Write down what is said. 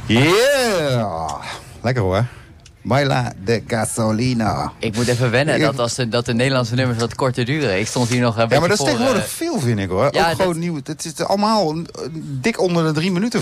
Yeah! Lekker hoor. Baila de gasolina. Ik moet even wennen dat de Nederlandse nummers wat korter duren. Ik stond hier nog een beetje Ja, maar dat is voor, tegenwoordig veel, vind ik hoor. Ja, ook gewoon nieuw. Het is allemaal dik onder de 3 minuten